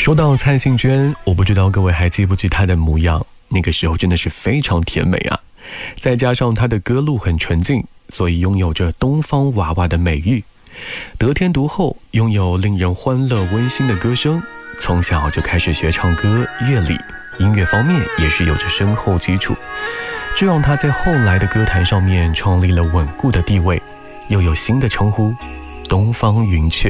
说到蔡幸娟，我不知道各位还记不记她的模样，那个时候真的是非常甜美啊。再加上她的歌路很纯净，所以拥有着东方娃娃的美誉。得天独厚，拥有令人欢乐温馨的歌声，从小就开始学唱歌，乐理音乐方面也是有着深厚基础，这让她在后来的歌坛上面创立了稳固的地位，又有新的称呼——东方云雀。